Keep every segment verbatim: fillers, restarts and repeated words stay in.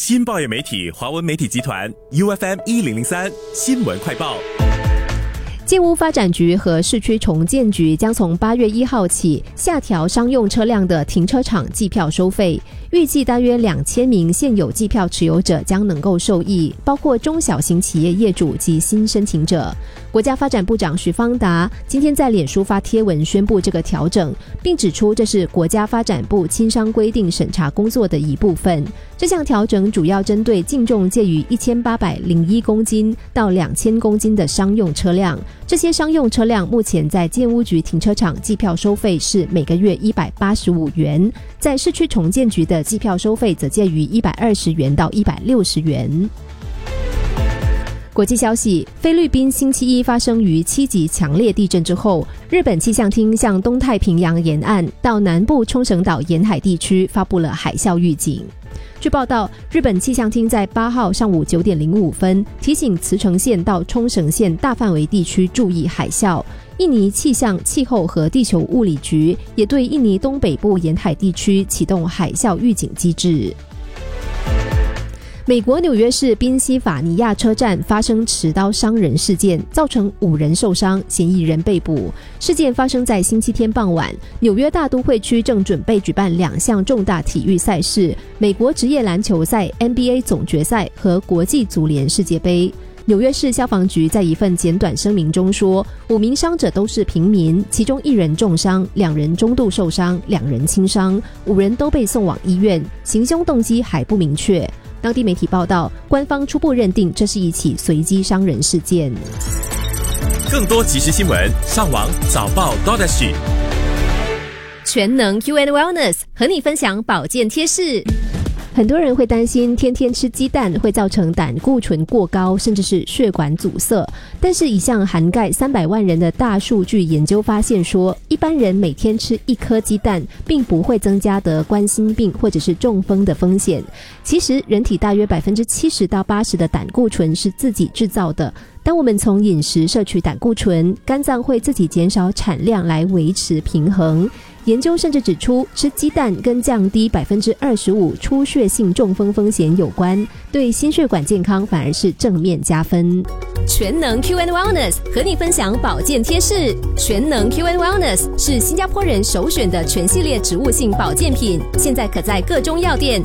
新报业媒体华文媒体集团 U F M 一零零三新闻快报。 建屋发展局和市区重建局将从八月一号起下调商用车辆的停车场计票收费，预计大约两千名现有计票持有者将能够受益，包括中小型企业业主及新申请者。国家发展部长许方达今天在脸书发贴文宣布这个调整，并指出这是国家发展部亲商规定审查工作的一部分。这项调整主要针对净重介于一千八百零一公斤到两千公斤的商用车辆。这些商用车辆目前在建屋局停车场计票收费是每个月一百八十五元，在市区重建局的计票收费则介于一百二十元到一百六十元。国际消息，菲律宾星期一发生于七级强烈地震之后，日本气象厅向东太平洋沿岸到南部冲绳岛沿海地区发布了海啸预警。据报道，日本气象厅在八号上午九点零五分提醒茨城县到冲绳县大范围地区注意海啸。印尼气象、气候和地球物理局也对印尼东北部沿海地区启动海啸预警机制。美国纽约市宾夕法尼亚车站发生持刀伤人事件，造成五人受伤，嫌疑人被捕。事件发生在星期天傍晚，纽约大都会区正准备举办两项重大体育赛事：美国职业篮球赛 N B A 总决赛和国际足联世界杯。纽约市消防局在一份简短声明中说，五名伤者都是平民，其中一人重伤，两人中度受伤，两人轻伤，五人都被送往医院，行凶动机还不明确。当地媒体报道，官方初步认定这是一起随机伤人事件。 更多即时新闻，上网早报 .dot.h。 全能 Q and Wellness 和你分享保健贴士。很多人会担心天天吃鸡蛋会造成胆固醇过高，甚至是血管阻塞。但是一项涵盖三百万人的大数据研究发现说，一般人每天吃一颗鸡蛋并不会增加得冠心病或者是中风的风险。其实人体大约 百分之七十到八十 的胆固醇是自己制造的，当我们从饮食摄取胆固醇，肝脏会自己减少产量来维持平衡。研究甚至指出，吃鸡蛋跟降低 百分之二十五 出血性中风风险有关，对心血管健康反而是正面加分。全能 Q and Wellness 和你分享保健贴士。全能 Q and Wellness 是新加坡人首选的全系列植物性保健品，现在可在各中药店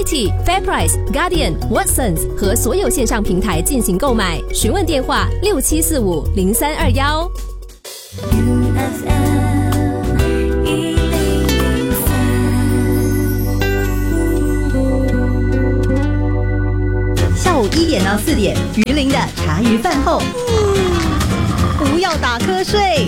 Unity、Fairprice、Guardian、Watsons 和所有线上平台进行购买。询问电话六七四五零三二一。 下午一点到四点，鱼鳞的茶余饭后，不要打瞌睡。